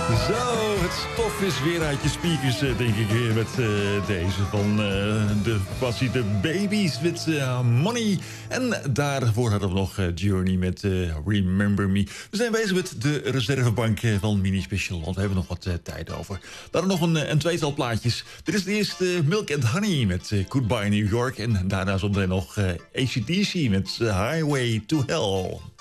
Zo, het stof is weer uit je speakers, denk ik weer met deze van de Babies with Money. En daarvoor hadden we nog Journey met Remember Me. We zijn bezig met de reservebank van Mini Special, want we hebben nog wat tijd over. Dan nog een tweetal plaatjes. Dit is de eerste Milk and Honey met Goodbye New York. En daarna zometeen nog AC/DC met Highway to Hell.